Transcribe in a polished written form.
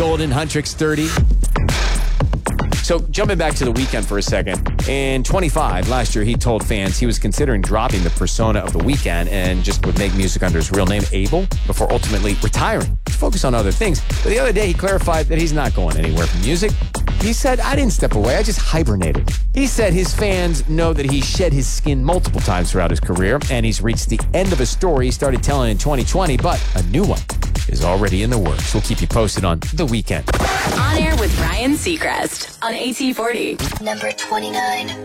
Golden Huntrix 30. So jumping back to The Weeknd for a second. In 25, last year, he told fans he was considering dropping the persona of The Weeknd and just would make music under his real name, Abel, before ultimately retiring to focus on other things. But the other day, he clarified that he's not going anywhere from music. He said, I didn't step away, I just hibernated. He said his fans know that he shed his skin multiple times throughout his career, and he's reached the end of a story he started telling in 2020, but a new one is already in the works. We'll keep you posted on The Weeknd. On Air with Ryan Seacrest on AT40. Number 29.